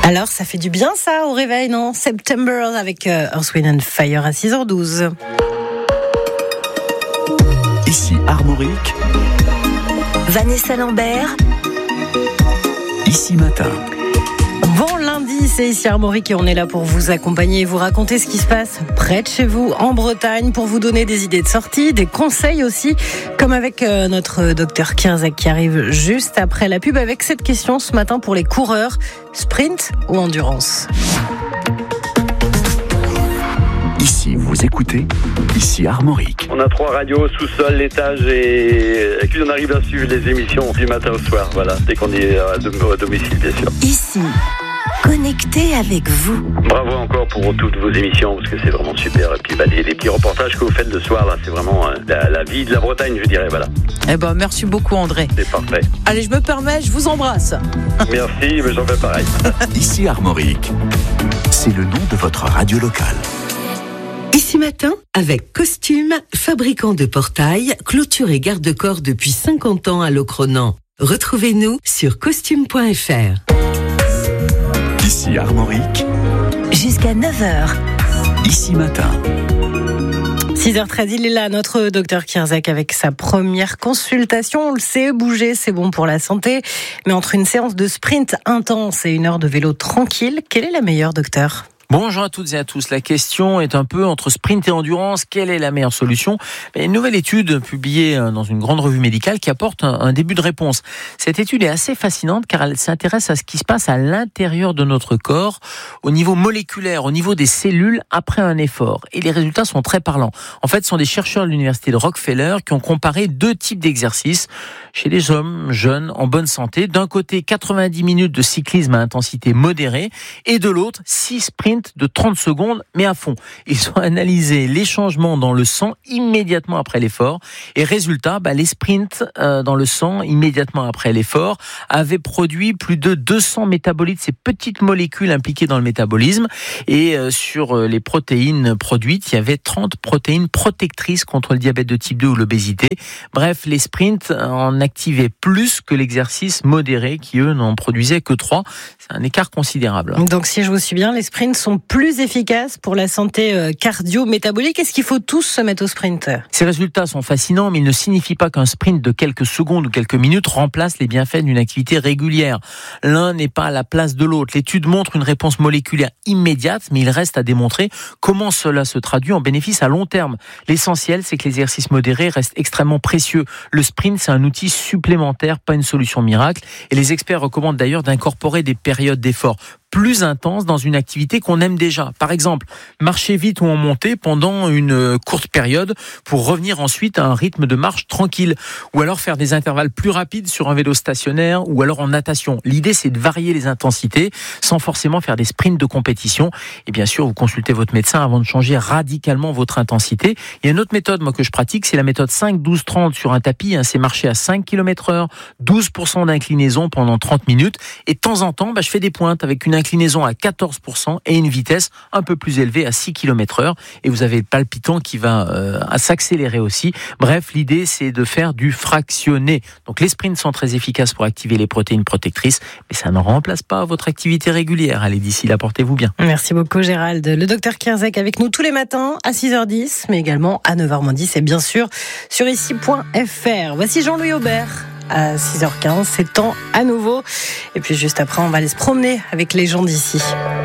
Alors, ça fait du bien ça au réveil, non? September avec Earth, Wind & Fire à 6h12. Ici Armorique, Vanessa Lambert, Ici Matin. Bon lundi, c'est ici Armorique et on est là pour vous accompagner et vous raconter ce qui se passe près de chez vous, en Bretagne, pour vous donner des idées de sortie, des conseils aussi, comme avec notre docteur Kierzek qui arrive juste après la pub avec cette question ce matin pour les coureurs, sprint ou endurance? Ici vous écoutez, ici Armorique. On a 3 radios, sous-sol, l'étage et puis on arrive à suivre les émissions du matin au soir, voilà, dès qu'on est à domicile bien sûr. ici, connecté avec vous. Bravo encore pour toutes vos émissions parce que c'est vraiment super. Et puis les petits reportages que vous faites le soir là, c'est vraiment la vie de la Bretagne, je dirais, voilà. Eh ben, merci beaucoup André. C'est parfait. Allez, je me permets, je vous embrasse. Merci, mais j'en fais pareil. Ici Armorique, c'est le nom de votre radio locale. Ici Matin, avec Costume, fabricant de portails, clôture et garde-corps depuis 50 ans à Locronan. Retrouvez-nous sur costume.fr. Ici Armorique, Jusqu'à 9h. Ici Matin. 6h13, il est là, notre docteur Kierzek, avec sa première consultation. On le sait, bouger, c'est bon pour la santé. Mais entre une séance de sprint intense et une heure de vélo tranquille, quelle est la meilleure, docteur ? Bonjour à toutes et à tous. La question est un peu entre sprint et endurance. Quelle est la meilleure solution? Une nouvelle étude publiée dans une grande revue médicale qui apporte un début de réponse. Cette étude est assez fascinante car elle s'intéresse à ce qui se passe à l'intérieur de notre corps, au niveau moléculaire, au niveau des cellules après un effort. Et les résultats sont très parlants. En fait, ce sont des chercheurs de l'université de Rockefeller qui ont comparé 2 types d'exercices chez les hommes jeunes en bonne santé. D'un côté, 90 minutes de cyclisme à intensité modérée et de l'autre, 6 sprints de 30 secondes, mais à fond. Ils ont analysé les changements dans le sang immédiatement après l'effort. Et résultat, les sprints dans le sang immédiatement après l'effort avaient produit plus de 200 métabolites, ces petites molécules impliquées dans le métabolisme. Et sur les protéines produites, il y avait 30 protéines protectrices contre le diabète de type 2 ou l'obésité. Bref, les sprints en activaient plus que l'exercice modéré qui, eux, n'en produisaient que 3. C'est un écart considérable. Donc, si je vous suis bien, les sprints sont plus efficaces pour la santé cardio-métabolique. Est-ce qu'il faut tous se mettre au sprint? Ces résultats sont fascinants, mais ils ne signifient pas qu'un sprint de quelques secondes ou quelques minutes remplace les bienfaits d'une activité régulière. L'un n'est pas à la place de l'autre. L'étude montre une réponse moléculaire immédiate, mais il reste à démontrer comment cela se traduit en bénéfice à long terme. L'essentiel, c'est que l'exercice modéré reste extrêmement précieux. Le sprint, c'est un outil supplémentaire, pas une solution miracle. Et les experts recommandent d'ailleurs d'incorporer des périodes d'effort plus intense dans une activité qu'on aime déjà. Par exemple, marcher vite ou en montée pendant une courte période pour revenir ensuite à un rythme de marche tranquille. Ou alors faire des intervalles plus rapides sur un vélo stationnaire ou alors en natation. L'idée, c'est de varier les intensités sans forcément faire des sprints de compétition. Et bien sûr, vous consultez votre médecin avant de changer radicalement votre intensité. Il y a une autre méthode, moi, que je pratique, c'est la méthode 5-12-30 sur un tapis. C'est marcher à 5 km/h, 12% d'inclinaison pendant 30 minutes. Et de temps en temps, je fais des pointes avec une inclinaison à 14% et une vitesse un peu plus élevée à 6 km/h. Et vous avez le palpitant qui va s'accélérer aussi. Bref, l'idée, c'est de faire du fractionné. Donc les sprints sont très efficaces pour activer les protéines protectrices, mais ça ne remplace pas votre activité régulière. Allez, d'ici là, portez-vous bien. Merci beaucoup Gérald. Le docteur Kierzek avec nous tous les matins à 6h10, mais également à 9h10 et bien sûr sur ici.fr. Voici Jean-Louis Aubert. À 6h15, c'est temps à nouveau. Et puis juste après, on va aller se promener avec les gens d'ici.